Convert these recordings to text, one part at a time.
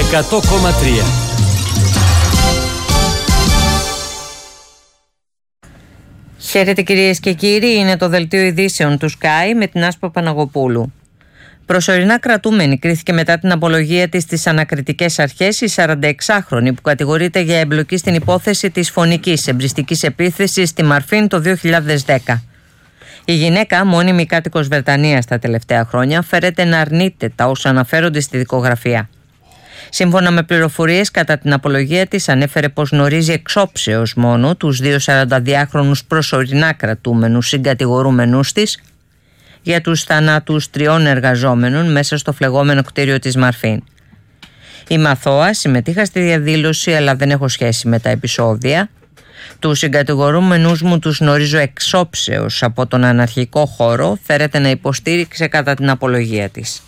100,3. Χαίρετε κυρίες και κύριοι, είναι το δελτίο ειδήσεων του Sky με την Άσπα Παναγοπούλου. Προσωρινά κρατούμενη κρίθηκε μετά την απολογία της στις ανακριτικές αρχές η 46χρονη που κατηγορείται για εμπλοκή στην υπόθεση της φωνικής εμπριστικής επίθεσης στη Μαρφίν το 2010. Η γυναίκα, μόνιμη κάτοικος Βρετανίας τα τελευταία χρόνια, φέρεται να αρνείται τα όσα αναφέρονται στη δικογραφία. Σύμφωνα με πληροφορίες, κατά την απολογία της ανέφερε πως γνωρίζει εξόψεως μόνο τους δύο 42χρονους προσωρινά κρατούμενους συγκατηγορούμενους της για τους θανάτους 3 εργαζόμενων μέσα στο φλεγόμενο κτίριο της Μαρφίν. Είμαι αθώα, συμμετείχα στη διαδήλωση αλλά δεν έχω σχέση με τα επεισόδια. Τους συγκατηγορούμενους μου τους γνωρίζω εξόψεως από τον αναρχικό χώρο, φέρεται να υποστήριξε κατά την απολογία της.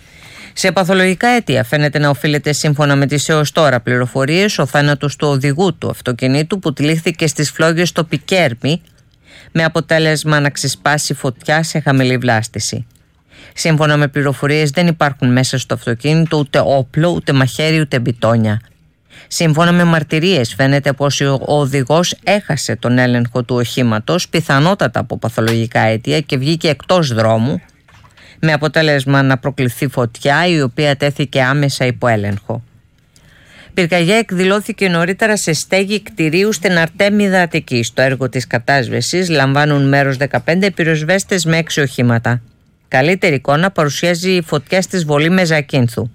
Σε παθολογικά αίτια φαίνεται να οφείλεται, σύμφωνα με τις έως τώρα πληροφορίες, ο θάνατος του οδηγού του αυτοκινήτου που τυλίχθηκε στις φλόγες στο Πικέρμι με αποτέλεσμα να ξεσπάσει φωτιά σε χαμηλή βλάστηση. Σύμφωνα με πληροφορίες δεν υπάρχουν μέσα στο αυτοκίνητο ούτε όπλο, ούτε μαχαίρι, ούτε μπιτόνια. Σύμφωνα με μαρτυρίες φαίνεται πως ο οδηγός έχασε τον έλεγχο του οχήματος, πιθανότατα από παθολογικά αίτια, και βγήκε εκτός δρόμου με αποτέλεσμα να προκληθεί φωτιά η οποία τέθηκε άμεσα υπό έλεγχο. Πυρκαγιά εκδηλώθηκε νωρίτερα σε στέγη κτηρίου στην Αρτέμιδα Αττική. Στο έργο της κατάσβεσης λαμβάνουν μέρος 15 πυροσβέστες με 6 οχήματα. Καλύτερη εικόνα παρουσιάζει η φωτιά στη Βολή Μεζακίνθου.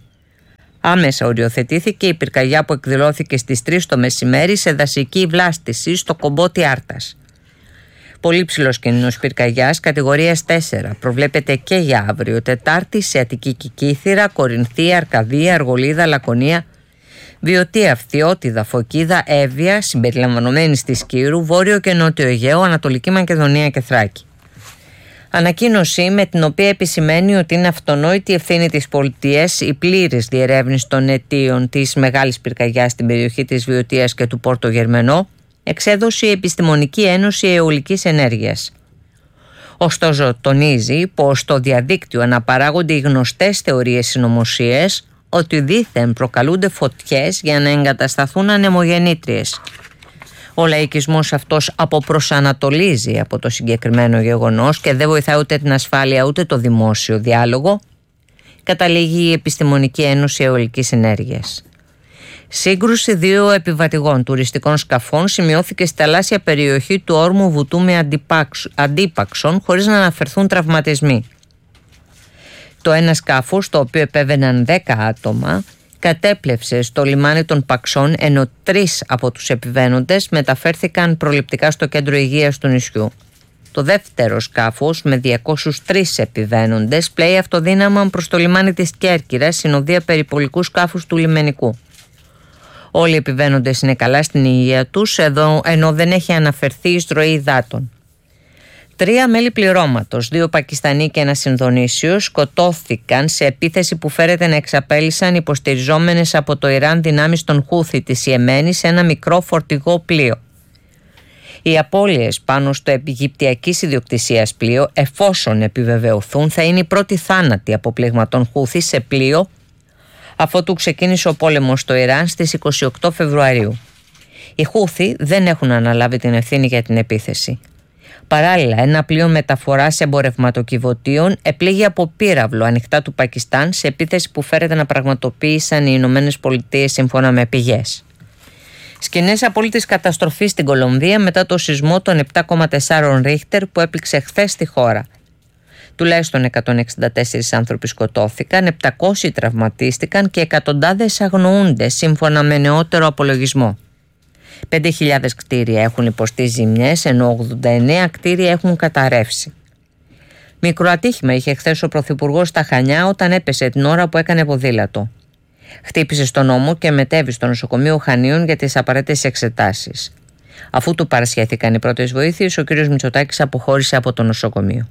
Άμεσα οριοθετήθηκε η πυρκαγιά που εκδηλώθηκε στις 3 το μεσημέρι σε δασική βλάστηση στο Κομπότι Άρτας. Πολύ ψηλός κίνδυνος πυρκαγιάς κατηγορίας 4 προβλέπεται και για αύριο Τετάρτη σε Αττική και Κύθυρα, Κορινθία, Αρκαδία, Αργολίδα, Λακωνία, Βιωτία, Φθιώτιδα, Φωκίδα, Εύβοια, συμπεριλαμβανομένης της Κύρου, Βόρειο και Νότιο Αιγαίο, Ανατολική Μακεδονία και Θράκη. Ανακοίνωση με την οποία επισημαίνει ότι είναι αυτονόητη ευθύνη της πολιτείας η πλήρης διερεύνηση των αιτίων της μεγάλης πυρκαγιάς στην περιοχή της Βιωτίας και του Πόρτο Γερμενό, εξέδωσε η Επιστημονική Ένωση Αιωλικής Ενέργειας. Ωστόσο, τονίζει πως στο διαδίκτυο αναπαράγονται οι γνωστές θεωρίες συνωμοσίες ότι δήθεν προκαλούνται φωτιές για να εγκατασταθούν ανεμογεννήτριες. Ο λαϊκισμός αυτός αποπροσανατολίζει από το συγκεκριμένο γεγονός και δεν βοηθάει ούτε την ασφάλεια ούτε το δημόσιο διάλογο, καταλήγει η Επιστημονική Ένωση Αιωλικής Ενέργειας. Σύγκρουση 2 επιβατηγών τουριστικών σκαφών σημειώθηκε στη θαλάσσια περιοχή του όρμου Βουτού με αντίπαξον χωρίς να αναφερθούν τραυματισμοί. Το ένα σκάφος, το οποίο επέβαιναν 10 άτομα, κατέπλευσε στο λιμάνι των Παξών, ενώ 3 από τους επιβαίνοντες μεταφέρθηκαν προληπτικά στο κέντρο υγείας του νησιού. Το δεύτερο σκάφος, με 203 επιβαίνοντες, πλέει αυτοδύναμα προς το λιμάνι της Κέρκυρας, συνοδεία περιπολικού σκάφους του λιμενικού. Όλοι οι επιβαίνοντες είναι καλά στην υγεία τους, ενώ δεν έχει αναφερθεί εισρωή υδάτων. 3 μέλη πληρώματος, 2 Πακιστανοί και 1 Ινδονήσιος, σκοτώθηκαν σε επίθεση που φέρεται να εξαπέλυσαν υποστηριζόμενες από το Ιράν δυνάμεις των Χούθη της Ιεμένης σε ένα μικρό φορτηγό πλοίο. Οι απώλειες πάνω στο αιγυπτιακής ιδιοκτησίας πλοίο, εφόσον επιβεβαιωθούν, θα είναι η πρώτη θάνατη από πλήγμα των Χούθη σε πλοίο αφότου ξεκίνησε ο πόλεμος στο Ιράν στις 28 Φεβρουαρίου. Οι Χούθη δεν έχουν αναλάβει την ευθύνη για την επίθεση. Παράλληλα, ένα πλοίο μεταφοράς εμπορευματοκιβωτίων επλήγει από πύραυλο ανοιχτά του Πακιστάν σε επίθεση που φέρεται να πραγματοποίησαν οι Ηνωμένες Πολιτείες σύμφωνα με πηγές. Σκηνές απόλυτης καταστροφής στην Κολομβία μετά το σεισμό των 7,4 Ρίχτερ που έπληξε χθες στη χώρα. Τουλάχιστον 164 άνθρωποι σκοτώθηκαν, 700 τραυματίστηκαν και εκατοντάδες αγνοούνται σύμφωνα με νεότερο απολογισμό. 5.000 κτίρια έχουν υποστεί ζημιές, ενώ 89 κτίρια έχουν καταρρεύσει. Μικροατύχημα είχε χθες ο Πρωθυπουργός στα Χανιά όταν έπεσε την ώρα που έκανε ποδήλατο. Χτύπησε στον ώμο και μετέβη στο νοσοκομείο Χανίων για τις απαραίτητες εξετάσεις. Αφού του παρασχέθηκαν οι πρώτες βοήθειες, ο κ. Μητσοτάκης αποχώρησε από το νοσοκομείο.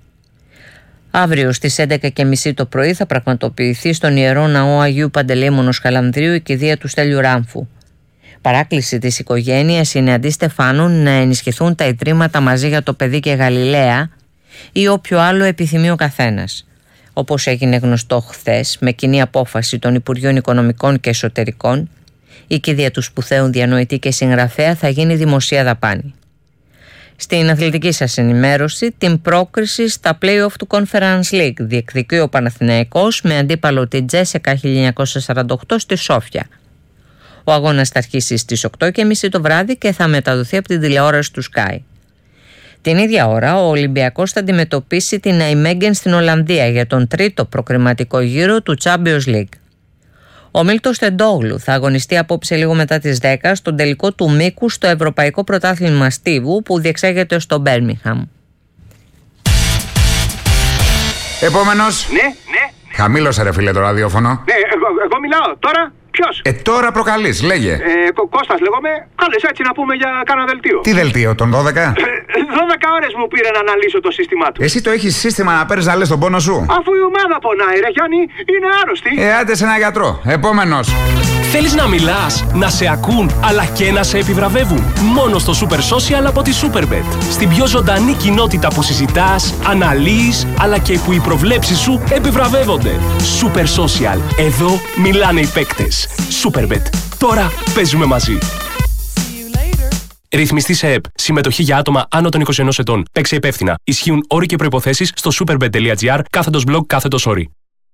Αύριο στις 11.30 το πρωί θα πραγματοποιηθεί στον Ιερό Ναό Αγίου Παντελεήμονος Χαλανδρίου η κηδεία του Στέλιου Ράμφου. Παράκληση της οικογένειας είναι αντί Στεφάνου να ενισχυθούν τα ιδρύματα Μαζί για το Παιδί και Γαλιλαία ή όποιο άλλο επιθυμεί ο καθένας. Όπως έγινε γνωστό χθες, με κοινή απόφαση των Υπουργείων Οικονομικών και Εσωτερικών, η κηδεία του σπουδαίου διανοητή και συγγραφέα θα γίνει δημοσία δαπάνη. Στην αθλητική σας ενημέρωση, την πρόκριση στα play-off του Conference League διεκδικεί ο Παναθηναϊκός με αντίπαλο την Τζέσεκα 1948 στη Σόφια. Ο αγώνας θα αρχίσει στις 8:30 το βράδυ και θα μεταδοθεί από την τηλεόραση του Sky. Την ίδια ώρα, ο Ολυμπιακός θα αντιμετωπίσει την Ναϊμέγγεν στην Ολλανδία για τον τρίτο προκριματικό γύρο του Champions League. Ο Μίλτος Τεντόγλου θα αγωνιστεί απόψε λίγο μετά τις 10 στον τελικό του μήκου στο Ευρωπαϊκό Πρωτάθλημα Στίβου που διεξάγεται στο Μπέρμιγχαμ. Επόμενος. Ναι. Χαμήλωσε ρε φίλε το ραδιόφωνο. Ναι, εγώ μιλάω. Τώρα ποιος? Τώρα προκαλείς, λέγε. Κώστας λέγομαι. Κάλεσα έτσι να πούμε για κάνα δελτίο. Τι δελτίο, τον 12? 12 ώρες μου πήρε να αναλύσω το σύστημά του. Εσύ το έχεις σύστημα να παίρνεις να λες τον πόνο σου? Αφού η ομάδα πονάει ρε Γιάννη, είναι άρρωστη. Άντε σε ένα γιατρό. Επόμενος. Θέλεις να μιλάς, να σε ακούν, αλλά και να σε επιβραβεύουν? Μόνο στο Super Social από τη Superbet. Στην πιο ζωντανή κοινότητα που συζητάς, αναλύεις, αλλά και που οι προβλέψεις σου επιβραβεύονται. Super Social. Εδώ μιλάνε οι παίκτες. Superbet. Τώρα παίζουμε μαζί. Ρυθμιστή σε ΕΠ. Συμμετοχή για άτομα άνω των 21 ετών. Παίξε υπεύθυνα. Ισχύουν όροι και προϋποθέσεις στο superbet.gr/blog/όροι.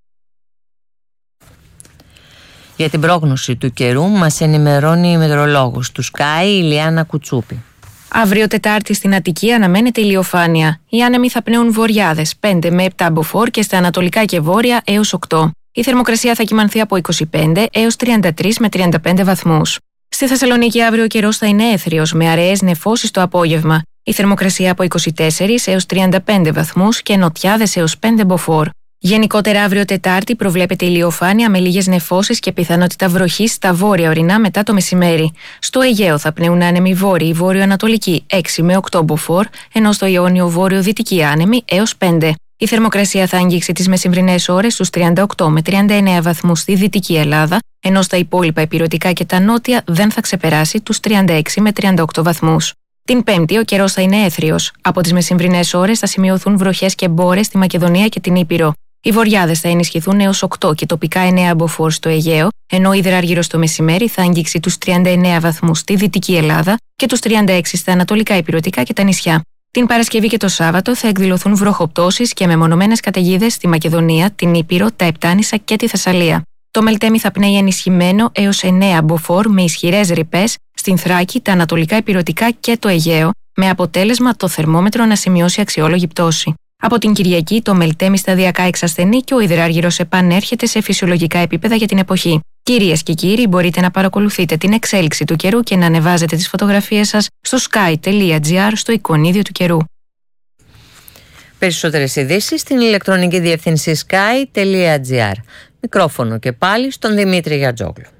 Για την πρόγνωση του καιρού μας ενημερώνει η μετεωρολόγος του Sky, η Ηλιάνα Κουτσούπη. Αύριο Τετάρτη στην Αττική αναμένεται ηλιοφάνεια. Οι άνεμοι θα πνέουν βορειάδες 5 με 7 μποφόρ και στα ανατολικά και βόρεια έως 8. Η θερμοκρασία θα κυμανθεί από 25 έως 33 με 35 βαθμούς. Στη Θεσσαλονίκη αύριο ο καιρός θα είναι έθριος με αραιές νεφώσεις το απόγευμα. Η θερμοκρασία από 24 έως 35 βαθμούς και νοτιάδες έως 5 μποφόρ. Γενικότερα αύριο Τετάρτη προβλέπεται ηλιοφάνεια με λίγες νεφώσεις και πιθανότητα βροχής στα βόρεια ορεινά μετά το μεσημέρι. Στο Αιγαίο θα πνέουν άνεμοι βόρειοι βόρειο-ανατολικοί 6 με 8 μποφόρ, ενώ στο Ιόνιο βόρειο-δυτικοί άνεμοι έως 5. Η θερμοκρασία θα αγγίξει τις μεσημβρινές ώρες στους 38 με 39 βαθμούς στη Δυτική Ελλάδα, ενώ στα υπόλοιπα ηπειρωτικά και τα νότια δεν θα ξεπεράσει τους 36 με 38 βαθμούς. Την Πέμπτη ο καιρός θα είναι έθριος. Από τις μεσημβρινές ώρες θα σημειωθούν βροχές και μπόρες στη Μακεδονία και την Ήπειρο. Οι βορειάδες θα ενισχυθούν έως 8 και τοπικά 9 μποφόρ στο Αιγαίο, ενώ ο υδράργυρος το μεσημέρι θα αγγίξει τους 39 βαθμούς στη Δυτική Ελλάδα και τους 36 στα ανατολικά ηπειρωτικά και τα νησιά. Την Παρασκευή και το Σάββατο θα εκδηλωθούν βροχοπτώσεις και μεμονωμένες καταιγίδες στη Μακεδονία, την Ήπειρο, τα Επτάνησα και τη Θεσσαλία. Το Μελτέμι θα πνέει ενισχυμένο έως 9 μποφόρ με ισχυρές ρηπές στην Θράκη, τα ανατολικά ηπειρωτικά και το Αιγαίο, με αποτέλεσμα το θερμόμετρο να σημειώσει αξιόλογη πτώση. Από την Κυριακή το Μελτέμι σταδιακά εξασθενεί και ο υδράργυρος επανέρχεται σε φυσιολογικά επίπεδα για την εποχή. Κυρίες και κύριοι, μπορείτε να παρακολουθείτε την εξέλιξη του καιρού και να ανεβάζετε τις φωτογραφίες σας στο sky.gr στο εικονίδιο του καιρού. Περισσότερες ειδήσεις στην ηλεκτρονική διεύθυνση sky.gr. Μικρόφωνο και πάλι στον Δημήτρη Γιατζόγλου.